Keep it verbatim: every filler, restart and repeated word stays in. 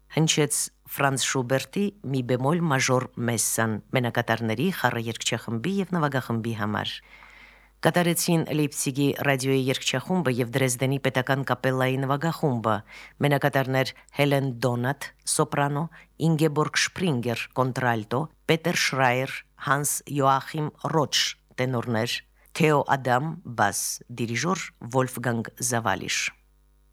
հնչեց Ֆրանց Շուբերտի մի բեմոլ մաժոր մեսսան մենակատարների խառը երգչախմբի եւ նվագախմբի համար։ Կատարեցին Լեյպցիգի ռադիոյի երգչախումբը եւ Դրեզդենի պետական կապելլայի նվագախումբը, մենակատարներ Հելեն Դոնատ, սոպրանո, Ինգեբորգ Շպրինգեր, կոնտրալտո, Պետեր Շրայեր, Հանս Յոախիմ Ռոչ, տենորներ, Թեո Ադամ, բաս, դիրիժոր Վոլֆգանգ Զավալիշ։